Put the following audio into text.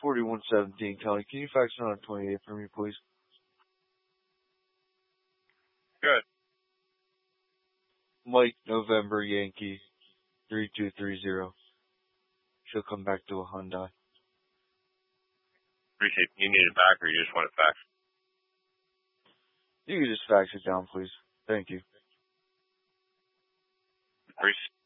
4117 County. Can you fax it on 28 for me, please? Good. Mike November Yankee 3230. She'll come back to a Hyundai. Appreciate it. You need it back or you just want it faxed? You can just fax it down, please. Thank you. Appreciate